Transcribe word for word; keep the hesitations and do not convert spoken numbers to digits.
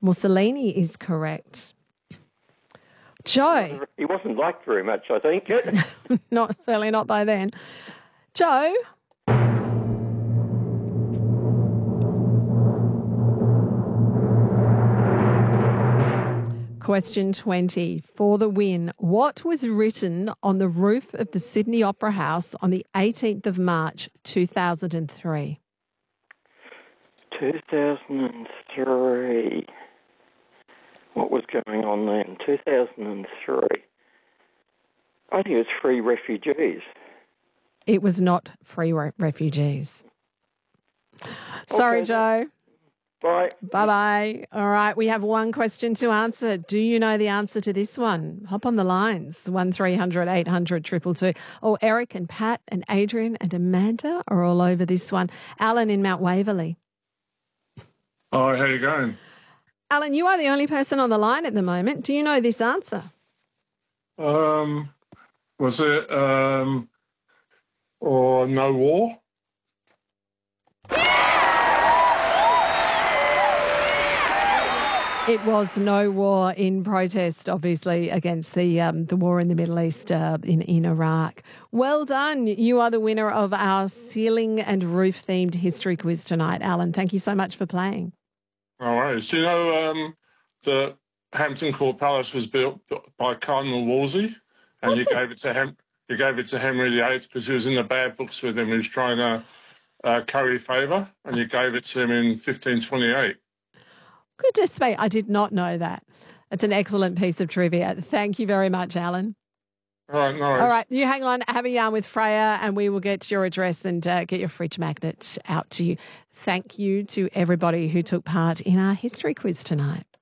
Mussolini is correct. Joe. He wasn't liked very much, I think. Not certainly not by then. Joe. Question twenty for the win. What was written on the roof of the Sydney Opera House on the eighteenth of March two thousand three? two thousand three. What was going on then? two thousand three. I think it was free refugees. It was not free re- refugees. Sorry, Okay. Joe. Bye. Bye-bye. All right, we have one question to answer. Do you know the answer to this one? Hop on the lines, one three hundred eight hundred two two two. Oh, Eric and Pat and Adrian and Amanda are all over this one. Alan in Mount Waverley. Hi, how you going? Alan, you are the only person on the line at the moment. Do you know this answer? Um, was it um, or no war? It was no war in protest, obviously, against the um, the war in the Middle East uh, in, in Iraq. Well done. You are the winner of our ceiling and roof themed history quiz tonight, Alan. Thank you so much for playing. All right. Do you know um, that Hampton Court Palace was built by Cardinal Wolsey, and Was you it? gave it to him? You gave it to Henry the Eighth because he was in the bad books with him. He was trying to uh, curry favour, and you gave it to him in fifteen twenty-eight. Goodness me, I did not know that. It's an excellent piece of trivia. Thank you very much, Alan. All right, no worries. All right, you hang on, have a yarn with Freya, and we will get your address and uh, get your fridge magnet out to you. Thank you to everybody who took part in our history quiz tonight.